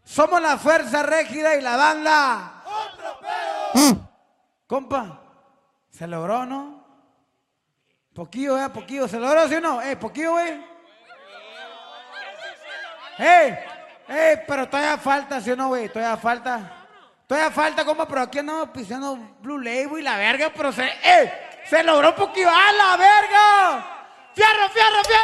Somos la fuerza rígida y la banda. ¡Otro pedo! Compa, se logró, ¿no? Poquillo, poquillo. ¿Se logró, sí o no? Poquillo, güey. Pero todavía falta, ¿sí o no, güey? Todavía falta. Todavía falta, compa, pero aquí andamos pisando Blue Label y la verga, pero se logró poquillo. ¡A la verga! ¡Fierro, fierro, fierro!